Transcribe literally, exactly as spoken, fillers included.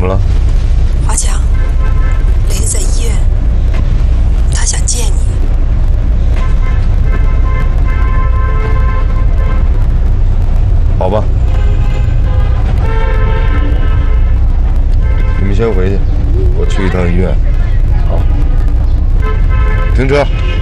么了？ 华强，雷子在医院，他想见你。 好吧，你们先回去，我去一趟医院。好，停车。